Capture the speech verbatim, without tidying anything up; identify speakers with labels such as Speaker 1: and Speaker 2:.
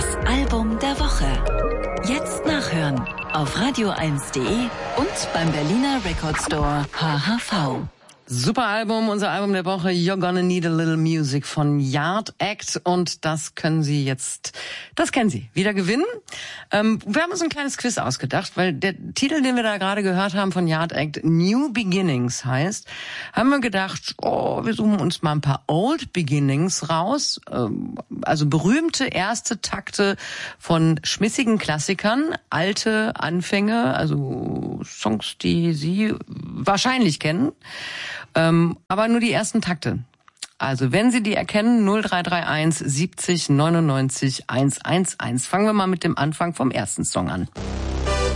Speaker 1: Das Album der Woche. Jetzt nachhören auf radio eins punkt de und beim Berliner Record Store H H V.
Speaker 2: Super Album, unser Album der Woche, You're Gonna Need a Little Music von Yard Act, und das können Sie jetzt, das kennen Sie, wieder gewinnen. Ähm, wir haben uns ein kleines Quiz ausgedacht, weil der Titel, den wir da gerade gehört haben von Yard Act, New Beginnings heißt, haben wir gedacht, oh, wir suchen uns mal ein paar Old Beginnings raus, ähm, also berühmte erste Takte von schmissigen Klassikern, alte Anfänge, also Songs, die Sie wahrscheinlich kennen. Ähm, aber nur die ersten Takte. Also, wenn Sie die erkennen, null drei drei eins siebzig neunundneunzig hundertundeins. Fangen wir mal mit dem Anfang vom ersten Song an.